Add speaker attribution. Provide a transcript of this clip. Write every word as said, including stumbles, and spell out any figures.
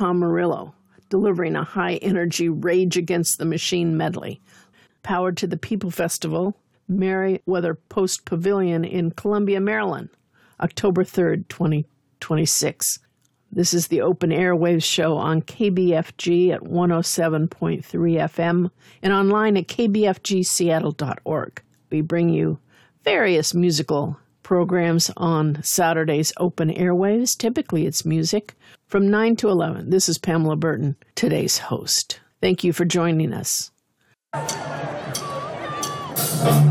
Speaker 1: Tom Morello, delivering a high-energy Rage Against the Machine medley. Powered to the People Festival, Merriweather Post Pavilion in Columbia, Maryland, October third, twenty twenty-six. This is the Open Airwaves show on K B F G at one oh seven point three F M and online at k b f g seattle dot org. We bring you various musical programs on Saturday's Open Airwaves. Typically it's music from nine to eleven. This is Pamela Burton, today's host. Thank you for joining us.